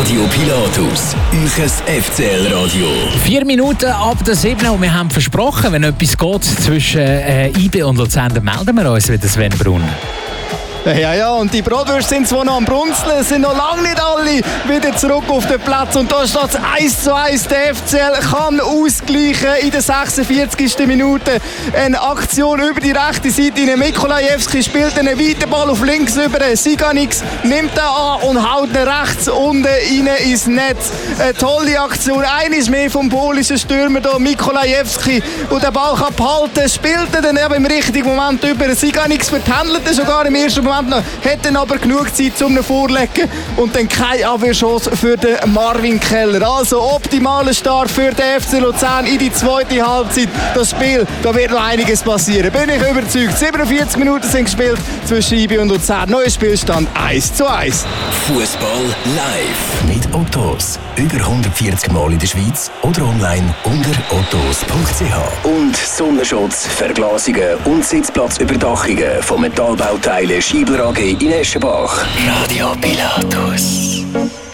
Radio Pilatus, euer FCL-Radio. 4 Minuten ab der 7 und wir haben versprochen, wenn etwas geht zwischen IB und Luzern, dann melden wir uns wieder, Sven Brun. Ja, und die Bratwürste sind zwar noch am Brunzeln, sind noch lange nicht alle wieder zurück auf den Platz. Und da steht es 1:1. Der FCL kann ausgleichen in der 46. Minute. Eine Aktion über die rechte Seite. Mikolajewski spielt einen weiten Ball auf links über. Siganix nimmt ihn an und haut ihn rechts unten rein ins Netz. Eine tolle Aktion. Eines mehr vom polnischen Stürmer hier, Mikolajewski, der den Ball kann behalten, spielt er dann eben im richtigen Moment über. Siganix vertändelt er sogar im ersten Moment noch, hat dann aber genug Zeit zum Vorlegen und dann keine Abwehrschuss für den Marvin Keller. Also optimaler Start für den FC Luzern in die zweite Halbzeit. Das Spiel, da wird noch einiges passieren, bin ich überzeugt. 47 Minuten sind gespielt zwischen IB und Luzern. Neuer Spielstand 1:1. Fußball live mit Ottos. Über 140 Mal in der Schweiz oder online unter ottos.ch. Und Sonnenschutz, Verglasungen und Sitzplatzüberdachungen von Metallbauteilen Schiebler AG in Eschenbach. Radio Pilatus.